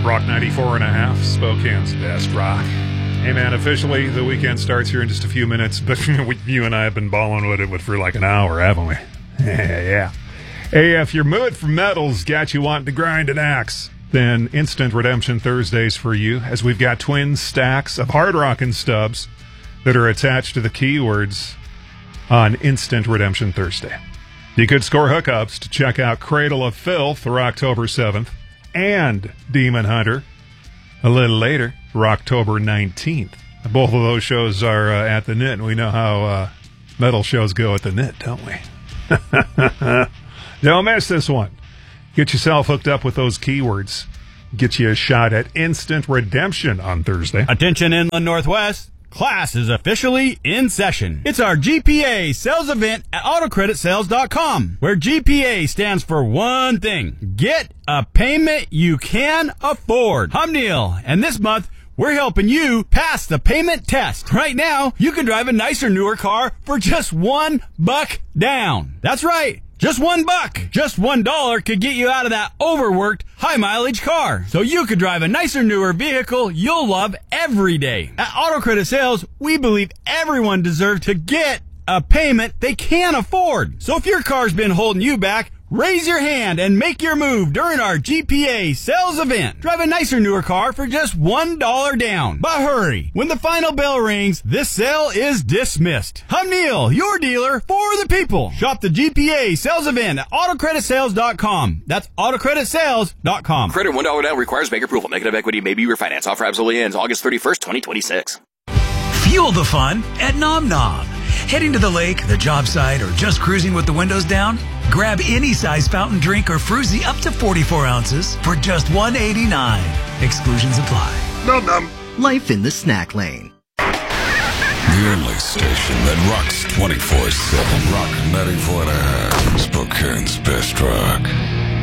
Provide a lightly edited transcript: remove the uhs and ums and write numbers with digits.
Rock 94.5, Spokane's best rock. Hey man, officially the weekend starts here in just a few minutes, but you and I have been balling with it for like an hour, haven't we? Yeah. Hey, if your mood for metal's got you wanting to grind an axe, then Instant Redemption Thursdays for you, as we've got twin stacks of hard rockin' stubs that are attached to the keywords on Instant Redemption Thursday. You could score hookups to check out Cradle of Filth for October 7th and Demon Hunter a little later, for October 19th. Both of those shows are at the Knit, and we know how metal shows go at the Knit, don't we? Don't miss this one. Get yourself hooked up with those keywords. Get you a shot at Instant Redemption on Thursday. Attention Inland Northwest. Class is officially in session. It's our GPA sales event at AutoCreditSales.com, where GPA stands for one thing. Get a payment you can afford. I'm Neil, and this month, we're helping you pass the payment test. Right now, you can drive a nicer, newer car for just $1 down. That's right. Just $1. Just $1 could get you out of that overworked, high-mileage car. So you could drive a nicer, newer vehicle you'll love every day. At Auto Credit Sales, we believe everyone deserves to get a payment they can afford. So if your car's been holding you back, raise your hand and make your move during our GPA sales event. Drive a nicer, newer car for just $1 down. But hurry, when the final bell rings, this sale is dismissed. I'm Neil, your dealer for the people. Shop the GPA sales event at AutoCreditSales.com. That's AutoCreditSales.com. Credit $1 down requires bank approval. Negative equity may be refinanced. Offer absolutely ends August 31st, 2026. Fuel the fun at Nom Nom. Heading to the lake, the job site, or just cruising with the windows down? Grab any size fountain drink or fruzy up to 44 ounces for just $1.89. Exclusions apply. Nom Nom. Life in the snack lane. The only station that rocks 24/7. Rock 94.5. Spokane's best rock.